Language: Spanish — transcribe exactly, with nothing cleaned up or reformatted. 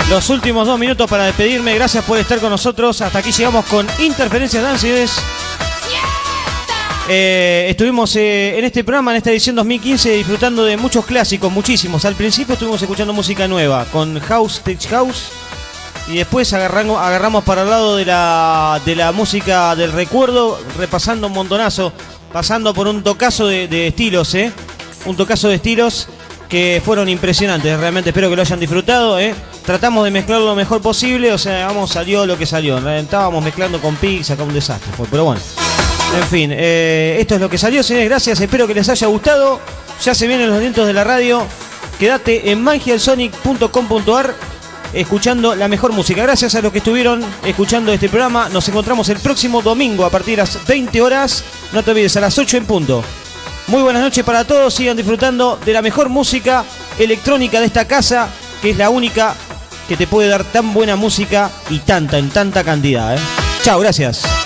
Los últimos dos minutos para despedirme. Gracias por estar con nosotros. Hasta aquí llegamos con Interferencias Dances. Eh, estuvimos eh, en este programa, en esta edición dos mil quince, disfrutando de muchos clásicos, muchísimos. Al principio estuvimos escuchando música nueva con House, Tech House. Y después agarramos, agarramos para el lado de la, de la música del recuerdo, repasando un montonazo, pasando por un tocazo de, de estilos, ¿eh? Un tocazo de estilos que fueron impresionantes. Realmente espero que lo hayan disfrutado, ¿eh? Tratamos de mezclar lo mejor posible, o sea, vamos, salió lo que salió. Estábamos mezclando con Pix, acá un desastre fue, pero bueno. En fin, eh, esto es lo que salió, señores, gracias, espero que les haya gustado. Ya se vienen los vientos de la radio. Quédate en magialsonic punto com punto ar escuchando la mejor música. Gracias a los que estuvieron escuchando este programa. Nos encontramos el próximo domingo a partir de las veinte horas. No te olvides, a las ocho en punto. Muy buenas noches para todos. Sigan disfrutando de la mejor música electrónica de esta casa, que es la única que te puede dar tan buena música y tanta, en tanta cantidad, ¿eh? Chao, gracias.